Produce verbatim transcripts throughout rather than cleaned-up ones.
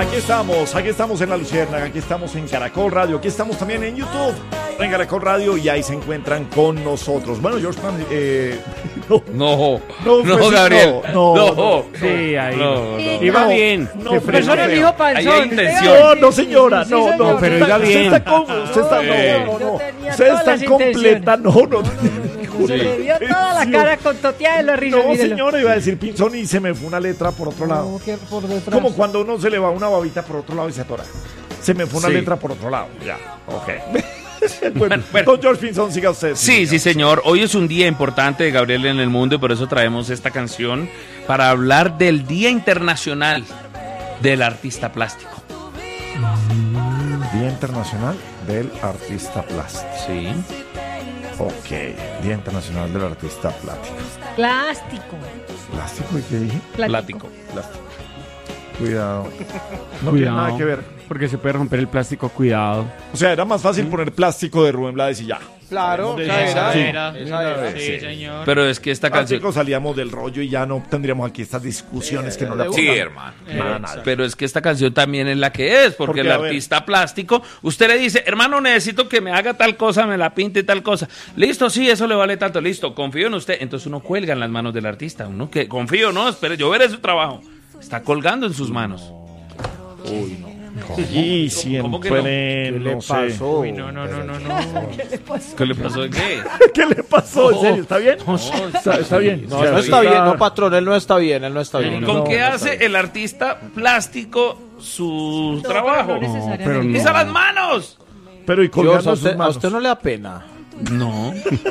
Aquí estamos, aquí estamos en La Luciérnaga, aquí estamos en Caracol Radio, aquí estamos también en YouTube, en Caracol Radio, y ahí se encuentran con nosotros. Bueno, George Pan, eh, no, no, no, no pues, Gabriel, no, no, no, sí, ahí, no, no, iba no, bien. no, Profesora no, dijo ahí hay intención. No, no, señora, Sí, no, señor. no, Pero usted iba está- bien. Usted está, con, usted está, Eh. no, no, no, Yo tenía usted todas está las completa, no, no, Se le vio toda la cara con toteada de la risa. no, mírelo. señora, iba a decir pinzón y se me fue una letra por otro lado. Como que por detrás. Como cuando uno se le va una babita por otro lado y se atora. Se me fue una Sí. letra por otro lado. Ya, ok. bueno, Bueno, bueno. don George Pinzón, siga usted. Sí, sí, señor. Hoy es un día importante de Gabriel en el mundo y por eso traemos esta canción para hablar del Día Internacional del Artista Plástico. Día Internacional del Artista Plástico. Sí. Ok, Día Internacional del Artista Plástico. Plástico. ¿Plástico y qué dije? Plástico. Plástico. Cuidado. No tiene Cuidado. nada que ver. Porque se puede romper el plástico, cuidado. O sea, era más fácil poner plástico de Rubén Blades y ya. Claro, De- esa era. Sí. Esa era. Sí. señor. Pero es que esta canción... Plástico salíamos del rollo y ya no tendríamos aquí estas discusiones que no la Sí, pongan. hermano. Nada, nada. Pero es que esta canción también es la que es, porque Porque, el a ver. artista plástico, usted le dice, hermano, necesito que me haga tal cosa, me la pinte tal cosa. Listo, sí, eso le vale tanto, listo, confío en usted. Entonces uno cuelga en las manos del artista, uno que confío, no, espere, yo veré su trabajo. Está colgando en sus manos. Uy, no. Y siempre ¿Cómo que no? ¿Qué le no sé. pasó? Uy, no, no, no, no, no. ¿Qué le pasó de qué? ¿Qué le pasó? ¿En serio? ¿Está bien? está, está bien. No, O sea, no está bien, no, patrón, él no está bien, él no está bien. ¿Con No, qué no está hace bien. el artista plástico su No, trabajo? no necesariamente. pero no. ¡Es a las manos! Pero y Dios, colgando a, sus usted, a manos. usted no le da pena. No.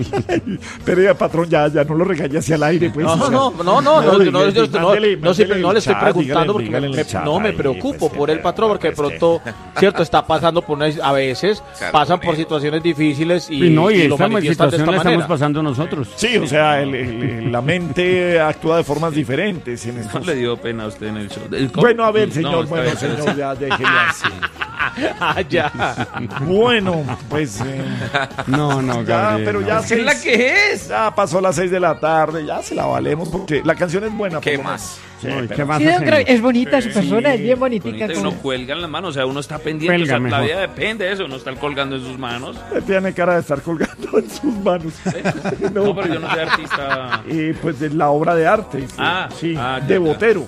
Pero ya, patrón, ya, ya no lo regañe hacia el aire, pues. No, o sea. no, no, no, no, no, dígale, no, yo- no, mándele- no, siempre- no le estoy mándele el chat, preguntando porque dígale me- en el me- chat no me ahí, preocupo pues, por que- el patrón porque de pues, que- pronto, cierto, está pasando por una, a veces pasan por situaciones difíciles y, Y no, y, y lo esta manifiestan de situación esta la estamos manera. pasando nosotros. Sí, o sea, el- el- la mente actúa de formas diferentes en No estos... le dio pena a usted en el show. ¿El cómo? Bueno, a ver, No, señor, está bueno, bien, señor, ya déjele así. Ah, ya. Bueno, pues... eh, No, no, ya, Gabriel. pero no. ya ¿Qué es la seis- que es? Ya pasó las seis de la tarde, ya se la valemos porque la canción es buena. ¿Qué por lo más? menos. Sí, No, ¿y pero- ¿qué más Sí, don hacemos? Gabriel, es bonita su persona, es bien Bonita, bonitica. y uno como- cuelga en las manos, o sea, uno está pendiente, o sea, Cuelga la mejor. vida depende de eso, uno está colgando en sus manos. Tiene cara de estar colgando en sus manos. No, No, pero yo no soy artista. Y pues de la obra de arte. Sí, Ah, sí, ah, ya, de ya. Botero.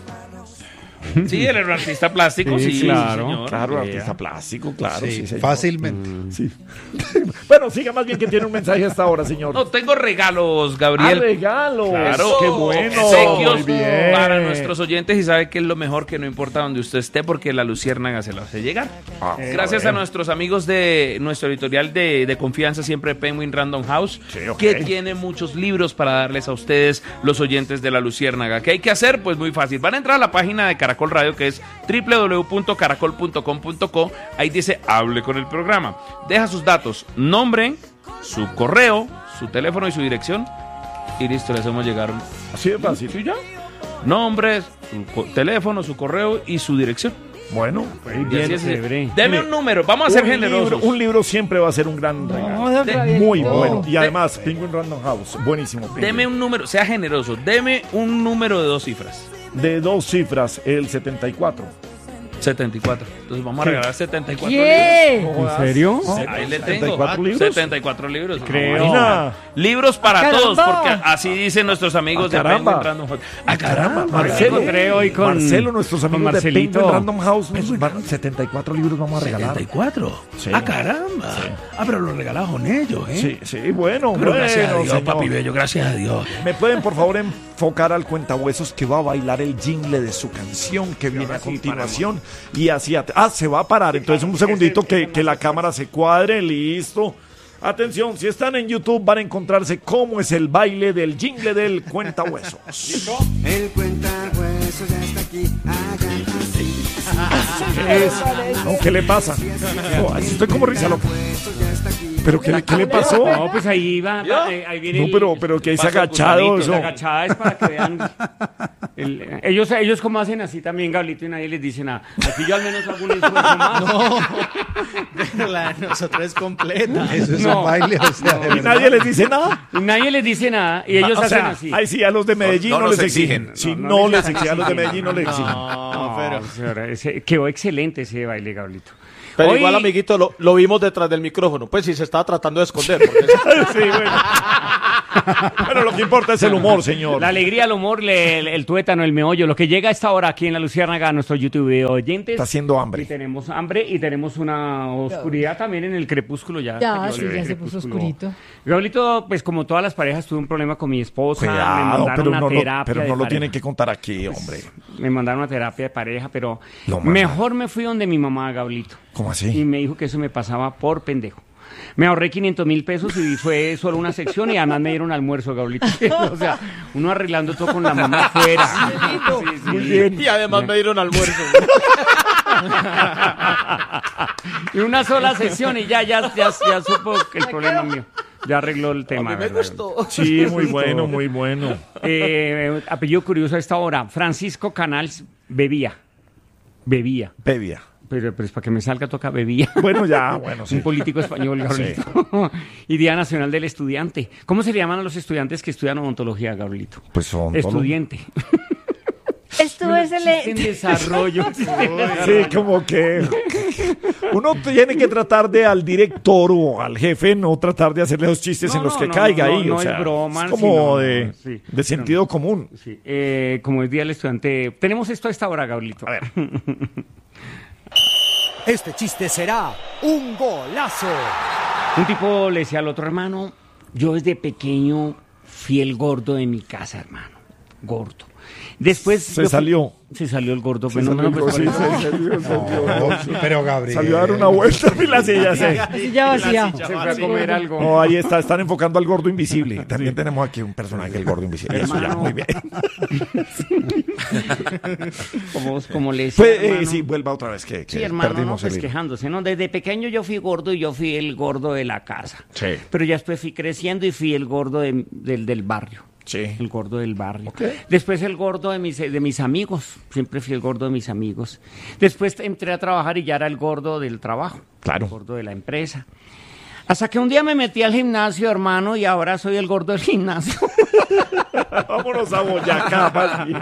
Sí, él era un artista plástico, sí, Sí, sí, claro. señor. Claro, Yeah. artista plástico, claro. Sí, Sí, señor. fácilmente. Sí. Bueno, siga más bien que tiene un mensaje hasta ahora, señor. No, tengo regalos, ¡Ah, Gabriel. regalo! Claro, ¡Qué bueno! obsequios Muy bien. para nuestros oyentes y sabe que es lo mejor, que no importa donde usted esté porque la Luciérnaga se lo hace llegar. Ah, Gracias a, nuestros amigos de nuestro editorial de, de confianza siempre, Penguin Random House, Sí, ok. que tiene muchos libros para darles a ustedes, los oyentes de la Luciérnaga. ¿Qué hay que hacer? Pues muy fácil. Van a entrar a la página de Caracol Radio, que es doble u doble u doble u punto caracol punto com punto co. Ahí dice hable con el programa. Deja sus datos, nombre, su correo, su teléfono y su dirección. Y listo, le hacemos llegar un... Así de fácil. ¿Sí ya? Nombre, su co- teléfono, su correo y su dirección. Bueno, Muy Y así bien, es. chévere. Deme un número, vamos a ser un generosos. libro, un libro siempre va a ser un gran regalo. No, don De- Gabriel, Muy no. bueno. Y De- además, Penguin Random House. Buenísimo. Penguin. Deme un número, sea generoso. Deme un número de dos cifras. De dos cifras, el setenta y cuatro. setenta y cuatro. Entonces vamos a ¿Qué? regalar setenta y cuatro ¿Qué? libros. ¿En serio? Ahí le ¿setenta y tengo. cuatro libros? setenta y cuatro libros. Creo. Imagina. Libros para ¡Ah, todos, caramba! porque así dicen nuestros amigos ¡Ah, de caramba! Penguin Random House. ¡Ah, caramba! Marcelo, encontré hoy con- Marcelo, nuestros con amigos de Marcelito. Penguin Random House, nos van- setenta y cuatro libros vamos a regalar. setenta y cuatro. Sí. ¡Ah, caramba! Ah, pero lo regalamos con ellos, ¿eh? Sí, sí, bueno, Pero bueno, gracias a Dios, señor. papi bello, gracias a Dios. ¿Me pueden, por favor, enfocar al cuentahuesos que va a bailar el jingle de su canción que viene a continuación? Y así, at- ah, se va a parar. Entonces, un segundito que, que la cámara se cuadre, listo. Atención, si están en YouTube van a encontrarse cómo es el baile del jingle del cuentahuesos. El cuentahuesos ya está aquí, hagan así. ¿Qué es? No, ¿qué le pasa? No, así estoy como risa loca. ¿Pero qué, qué le pasó? No, pues ahí va, va, eh, ahí viene No, el- pero, pero que es Paso agachado gusanito, eso. La agachada es para que vean. El- ellos, ellos como hacen así también, Gablito, y nadie les dice nada. Aquí yo al menos hago un esfuerzo más. No, pero la de nosotros es completa. Eso es No. un baile, o sea, de Y verdad. nadie les dice nada. Y nadie les dice nada y ellos O hacen sea, así. ahí sí, a los de Medellín no, no les nos exigen. exigen. Sí, No, no, no les les exigen. A los de exigen. Medellín no les exigen. No, pero... señora, ese- quedó excelente ese baile, Gablito. Pero Hoy- igual, amiguito, lo, lo vimos detrás del micrófono. Pues sí, se estaba tratando de esconder. Porque... Sí, bueno. Pero lo que importa es el humor, señor. La alegría, el humor, le- el, el tuétano, el meollo, lo que llega a esta hora aquí en La Luciérnaga a nuestro YouTube oyentes. Está haciendo Y hambre. tenemos hambre y tenemos una oscuridad también en el crepúsculo ya. Ya, cayó sí, el ya se puso crepúsculo. oscurito. Gablito, pues como todas las parejas, tuve un problema con mi esposa. me Cuidado, mandaron pero una no, lo, terapia pero de no lo pareja. tienen que contar aquí, hombre. Me mandaron una terapia de pareja, pero Lo mandan. mejor me fui donde mi mamá, Gablito. ¿Cómo Y así? me dijo que eso me pasaba por pendejo. Me ahorré quinientos mil pesos y fue solo una sección y además me dieron almuerzo, Gablito. O sea, uno arreglando todo con la mamá afuera. Sí, sí. Muy bien. Y además me dieron almuerzo. Y una sola sesión y ya, ya, ya, ya supo que el problema mío. Ya arregló el tema. A mí me ¿verdad? gustó. Sí, muy bueno, muy bueno. Eh, apellido curioso a esta hora. Francisco Canals bebía. Bebía. Bebia. Pero, pero es para que me salga toca bebía. Bueno, ya, bueno, sí. Un político español, Gabrielito. Y Día Nacional del Estudiante. ¿Cómo se le llaman a los estudiantes que estudian odontología, Gabrielito? Pues son Estudiante. Estuvo En excelente. desarrollo. Sí, como que uno tiene que tratar de al director o al jefe no tratar de hacerle los chistes No, en los no, que no, caiga no, ahí. no o sea, es broma, es como sino- de, sí. de sentido común. Sí, eh, como es Día del Estudiante. Tenemos esto a esta hora, Gabrielito. A ver. Este chiste será un golazo. Un tipo le decía al otro hermano, yo desde pequeño fui el gordo de mi casa, hermano. Gordo. Después Se yo fui- salió. Se salió el gordo. Se pero no, salió no, el pues, go- sí, por eso- se salió, salió. No, pero Gabriel. Salió a dar una vuelta y la silla se... Así ya vacía. se fue a comer algo. No, ahí está, están enfocando al gordo invisible. También tenemos aquí un personaje, el gordo invisible. Eso ya, Hermano. muy bien. Como, como le decía, Pues, eh, hermano. sí, vuelva otra vez que, que Sí, hermano, no, perdimos pues el hilo. quejándose, ¿no? Desde pequeño yo fui gordo y yo fui el gordo de la casa. Sí. Pero ya después fui creciendo y fui el gordo de- del, del barrio. Sí. El gordo del barrio. Ok. Después el gordo de mis, de mis amigos. Siempre fui el gordo de mis amigos. Después entré a trabajar y ya era el gordo del trabajo. Claro. El gordo de la empresa. Hasta que un día me metí al gimnasio, hermano, y ahora soy el gordo del gimnasio. Vámonos a Boyacá, más bien.